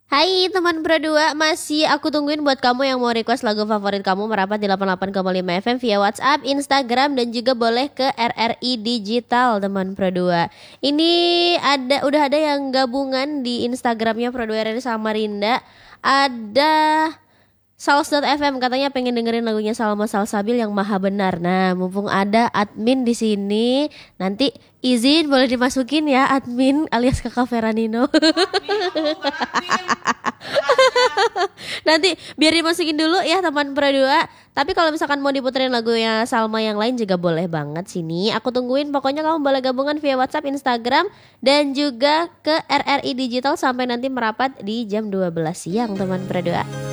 Hai teman berdua, masih aku tungguin buat kamu yang mau request lagu favorit kamu merapat di 88,5 FM via WhatsApp, Instagram, dan juga boleh ke RRI Digital teman berdua. Ini udah ada yang gabungan di Instagramnya Berdua RRI Samarinda. Ada Sals.fm katanya pengen dengerin lagunya Salma Salsabil yang Maha Benar. Nah, mumpung ada admin di sini, nanti izin boleh dimasukin ya admin alias Kakak Veranino. Admin, aku bukan admin. Tenang aja. Nanti biar dimasukin dulu ya teman berdua. Tapi kalau misalkan mau diputerin lagunya Salma yang lain juga boleh banget sini. Aku tungguin, pokoknya kamu boleh gabungan via WhatsApp, Instagram, dan juga ke RRI Digital sampai nanti merapat di jam 12 siang teman berdua.